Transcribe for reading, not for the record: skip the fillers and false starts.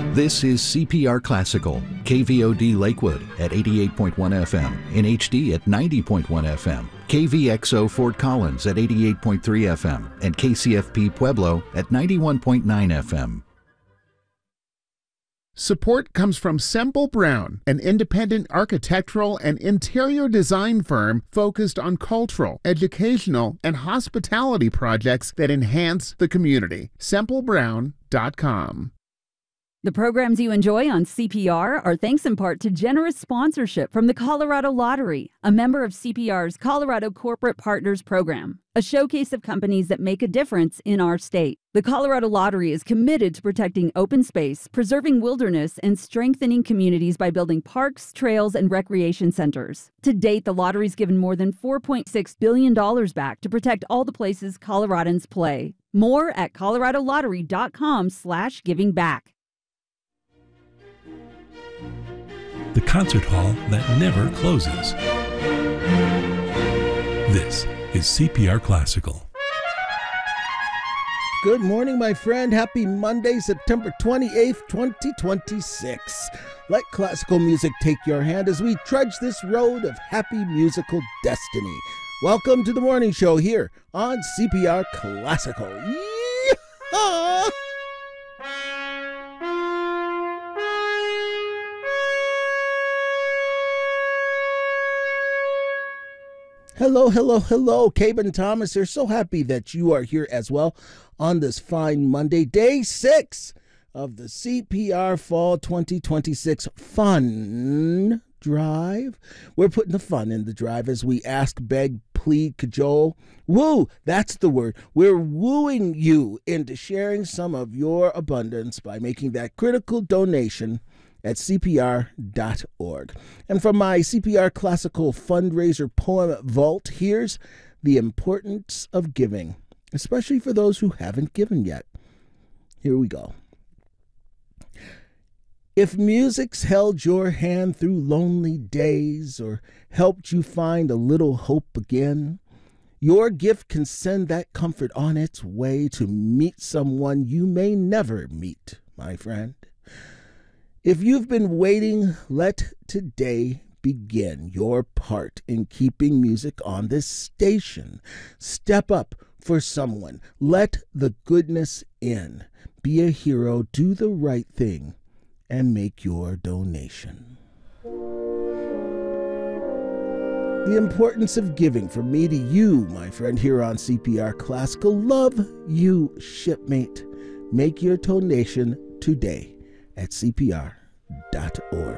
This is CPR Classical, KVOD Lakewood at 88.1 FM, in HD at 90.1 FM, KVXO Fort Collins at 88.3 FM, and KCFP Pueblo at 91.9 FM. Support comes from Semple Brown, an independent architectural and interior design firm focused on cultural, educational, and hospitality projects that enhance the community. SempleBrown.com. The programs you enjoy on CPR are thanks in part to generous sponsorship from the Colorado Lottery, a member of CPR's Colorado Corporate Partners Program, a showcase of companies that make a difference in our state. The Colorado Lottery is committed to protecting open space, preserving wilderness, and strengthening communities by building parks, trails, and recreation centers. To date, the lottery's given more than $4.6 billion back to protect all the places Coloradans play. More at coloradolottery.com/givingback. The concert hall that never closes. This is CPR Classical. Good morning, my friend. Happy Monday, September 28th, 2026. Let classical music take your hand as we trudge this road of happy musical destiny. Welcome to the morning show here on CPR Classical. Yeehaw! Hello, hello, hello. Caben Thomas here. So happy that you are here as well on this fine Monday, day 6 of the CPR Fall 2026 Fun Drive. We're putting the fun in the drive as we ask, beg, plead, cajole. Woo, that's the word. We're wooing you into sharing some of your abundance by making that critical donation at CPR.org. And from my CPR Classical Fundraiser Poem Vault, here's the importance of giving, especially for those who haven't given yet. Here we go. If music's held your hand through lonely days or helped you find a little hope again, your gift can send that comfort on its way to meet someone you may never meet, my friend. If you've been waiting, let today begin your part in keeping music on this station. Step up for someone. Let the goodness in. Be a hero, do the right thing, and make your donation. The importance of giving from me to you, my friend, here on CPR Classical. Love you, shipmate. Make your donation today at CPR.org.